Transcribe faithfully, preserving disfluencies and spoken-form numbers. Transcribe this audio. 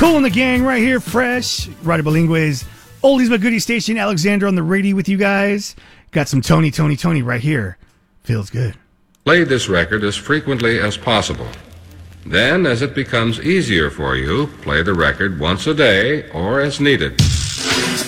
Cool in the gang right here, fresh. Radio Bilingue's Oldies but Goodies station. Alexander on the radio with you guys. Got some Tony, Tony, Tony right here. Feels good. Play this record as frequently as possible. Then, as it becomes easier for you, play the record once a day or as needed.